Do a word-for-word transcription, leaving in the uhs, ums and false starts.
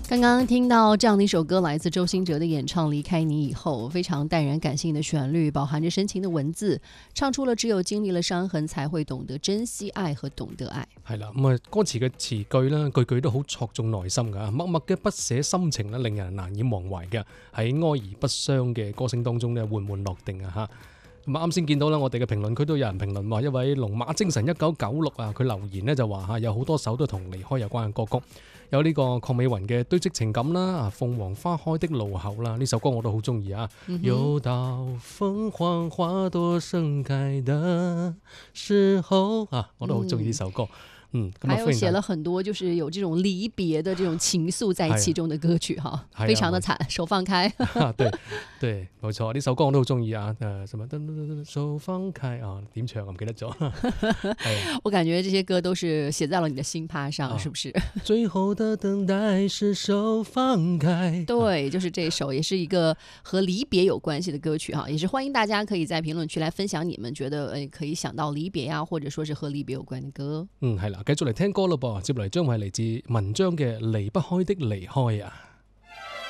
刚刚听到这样的一首歌，来自周兴哲的演唱《離開你以後》，非常淡然感性的旋律，飽含着深情的文字，唱出了只有經歷了傷痕才會懂得珍惜愛和懂得愛。 係啦，咁啊歌詞嘅詞句咧，句句都好戳中內心噶，默默嘅不捨心情咧，令人難以忘懷嘅。喺哀而不傷嘅歌聲當中咧，緩緩落定啊嚇。咁啊啱先見到啦，我哋嘅評論區都有人評論話，一位龍馬精神一九九六啊，佢留言咧就話嚇，有好多首都同離開有關嘅歌曲。有呢個鄺美雲嘅堆積情感啦，啊鳳凰花開的路口啦，呢首歌我都好中意啊。 嗯、 又到鳳凰花朵盛開的時候啊，我都好中意呢首歌。嗯， 還有寫了很多就是有這種離別的這種情愫在其中的歌曲哈，非常的慘，手放開。 啊、對對，冇錯，呢首歌我都好中意啊。誒，什麼噔噔噔手放開啊？點唱啊？唔記得咗。 我感覺這些歌都是寫在了你的心趴上，啊、是不是？ 最後的等待是手放開。 對，就是這首，也是一個和離別有關係的歌曲哈，也是歡迎大家可以在評論區來分享你們覺得誒可以想到離別呀、啊，或者說是和離別有關的歌。 嗯，係啦。繼續嚟聽歌咯噃，接嚟將會係嚟自文章嘅離不開的離開啊。